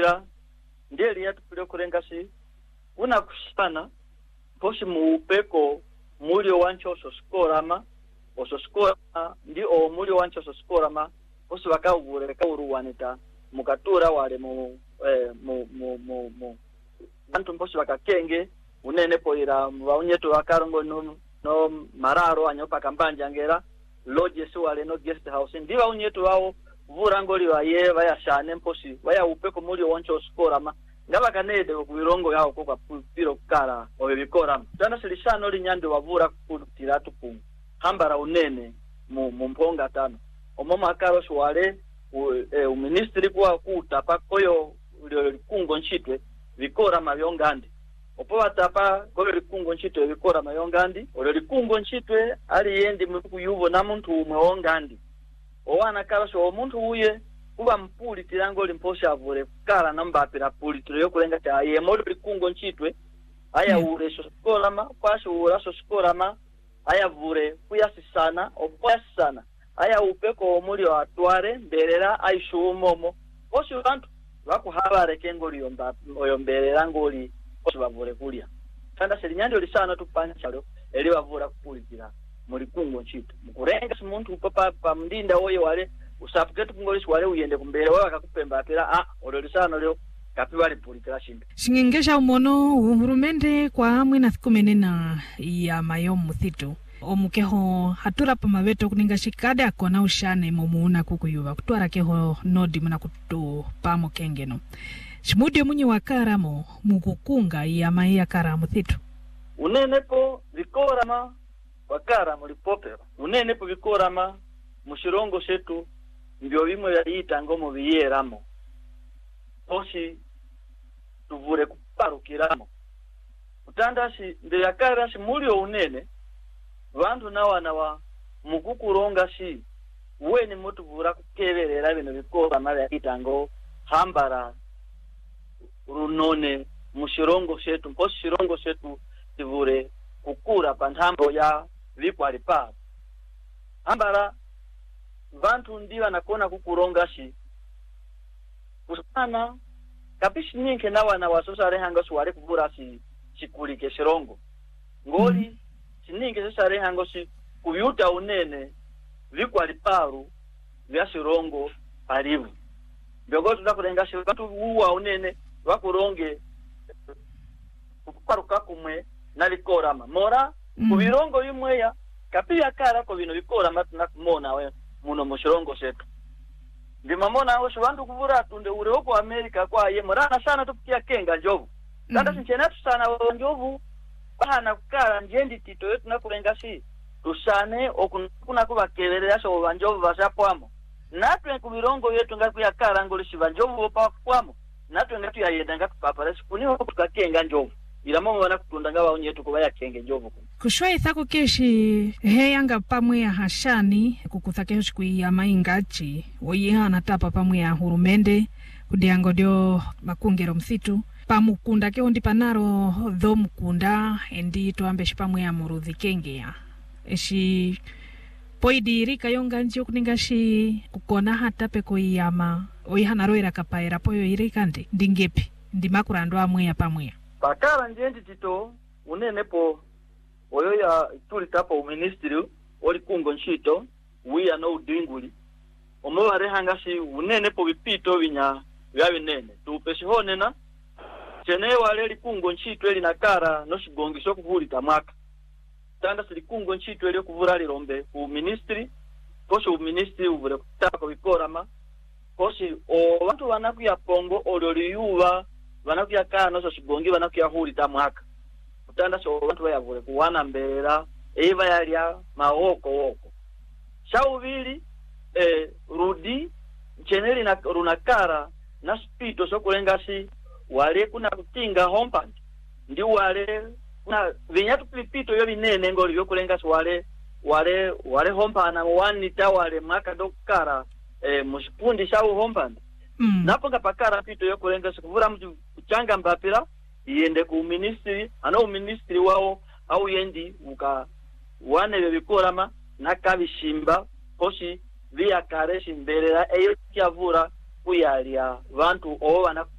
pulitira ndeli yatupile kurengasi una kushana poshi muupeko mulio wancho ososkorama ndi o mulio wancho ososkorama poshi wakavure kauruwanita mukatura wale mu antu poshi wakakenge unene poira waunyetu wakarongo no mararo anyopa kambanja ngera lodges wale no guest house ndiwa unyetu wao vurangoli waye vayashane mposhi vaya upeko mulio wancho oskorama ngaba kanede kubirongo yawo ko kapiro kala obibikora tana silishano linyande wavura kutira tupu hambara unene mu mponga tano omoma akaro shwale ministry kwa kutapa koyo likungo nchitwe vikora mavyongandi opo batapa koyo likungo nchitwe vikora mavyongandi olo likungo nchitwe ali yendi mukuyuvo na muntu umwe ongandi owana karo sho omuntu uye kuba mpuli tirango limposha avure kala namba apira puli tuyo kulenga cha yemolo likungo nchitwe aya ure soskolama kwasho ura soskolama aya vure kuyasisana opasana aya upeko omuli atware mberera aishu umomo osho bantu bakuhabare kengoli yomba oyomberera ngoli osho bavure kulya kanda selinyando lisana tupanchalo eli bavura kupulitira muri kungo nchitwe mukurenga simuntu papa mndinda oye wale usapuketu kungolisi wale uyende kumbere wala kakupemba apira ololisano leo kapiwa lipulitira shimbe shingengesha umono uhurumende kwa amwe na thikumenena ya mayo muthitu omukeho hatura pa maveto kuninga shikade akona ushane mumuuna kukuyuva kutwara keho nodi muna kutu pamo kengeno shimudi munyi wakaramo mukukunga ya maya kara muthitu unenepo vikorama wakara mulipopera unenepo vikorama mushirongo shetu ndio bimwe yita ngomo biyeramo oshi tuvure kuparukiramo utandashi ndele yakara shi mulio unene vantu nawana wa mukukuronga shi weni mutuvura kukeverera bino bikora mali yita ngo hambara runone mushirongo shetu mposhi shirongo shetu tivure kukura pantambo ya vikwali pa hambara vantu ndiwa nakona kukuronga shi usana kapishi nyinke nawa na wasosare hanga sware kuvura shi shikulike shirongo ngoli chininke sosare hanga shi kuyuta unene vikwali paru vya shirongo parivu byogoto ndakurenga shi vantu uwa unene wakuronge kuparuka kumwe nalikorama mora kubirongo yimweya kapia kara ko bino bikorama tunakumona we muno mushirongo shetu ndimamona aho shantu kuvura tunde ure uko America kwa ye morana sana tupikia kenga njovu tanda sinchena tusana njovu bana kukara njendi tito yetu nakurenga shi tusane okuna kuba keverera sho banjovu bashapwamo natwe kubirongo yetu ngakuya kara ngoli shibanjovu opa kwamo natwe ngatu yayenda ngakupapara sikuniho tukakenga njovu ilamo mwana kutunda ngaba onyetu kuba yakenge njovu kushwa ithako keshi heyanga pamwe ya hashani kukuthake shikwi ya maingachi oyihana tapa pamwe ya hurumende kudiango dio makungero msitu pamukunda keo ndipanaro dho mukunda endi toambeshi pamwe ya muruthi kengea eshi poidi kayonga njio kuninga shi kukona hata peko iyama oyihana roira kapaira poyo irikande ndingepi ndimakurando amwe ya pamwe ya pakala njendi tito unenepo oyo ya tulitapo uministry oli kungo nchito wiya no udinguli omobare hangashi unenepo bipito binya bya binene tupeshi honena chene wale likungo nchito eli nakara no shigongisho kuvulita mwaka tanda silikungo nchito eli kuvura lirombe ku ministry posho ministry uvure kutako bikorama poshi o watu wanakuya pongo ololiyuva wanakuya kana so shigongi wanakuya hulita mwaka utanda so watu bayavule kuwana mbera eva yalia maoko shauvili rudi cheneli na runakara na spito so kulengasi wale kuna kutinga hompand ndi wale kuna vinyatu pipito yo binene ngoli yo kulengasi wale hompana wani tawale maka dokara mushipundi shau hompand napo ngapakara pito yo kulengasi kuvura mtu kuchanga mbapira yende ku ministry ano ministry wao au yendi uka wane bebikorama nakabishimba koshi via kareshi mberera eyo kyavura kuyalia vantu o wana